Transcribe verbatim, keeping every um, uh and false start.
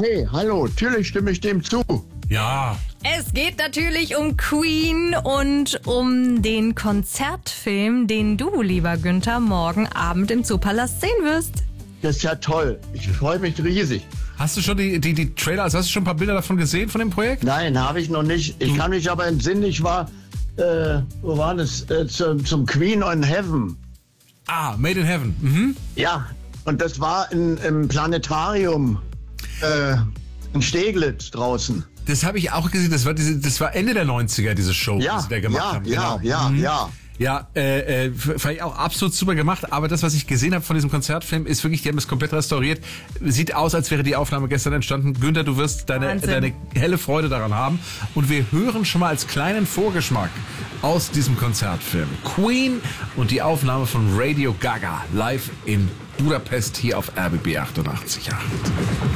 Hey, hallo, natürlich stimme ich dem zu. Ja. Es geht natürlich um Queen und um den Konzertfilm, den du, lieber Günther, morgen Abend im Zoopalast sehen wirst. Das ist ja toll. Ich freue mich riesig. Hast du schon die, die, die Trailer, also hast du schon ein paar Bilder davon gesehen, von dem Projekt? Nein, habe ich noch nicht. Ich kann mich aber entsinnen, ich war, äh, wo war das? Äh, zum, zum Queen on Heaven. Ah, Made in Heaven. Mhm. Ja, und das war in, im Planetarium äh, in Steglitz draußen. Das habe ich auch gesehen. Das war, diese, das war Ende der neunziger, diese Show, Ja, die sie da gemacht ja, haben. ja, Genau. ja, Mhm. ja. Ja, äh, äh, fand ich auch absolut super gemacht, aber das, was ich gesehen habe von diesem Konzertfilm, ist wirklich, die haben es komplett restauriert. Sieht aus, als wäre die Aufnahme gestern entstanden. Günther, du wirst deine, deine helle Freude daran haben. Und wir hören schon mal als kleinen Vorgeschmack aus diesem Konzertfilm Queen und die Aufnahme von Radio Gaga live in Budapest hier auf R B B achtundachtzig Komma acht.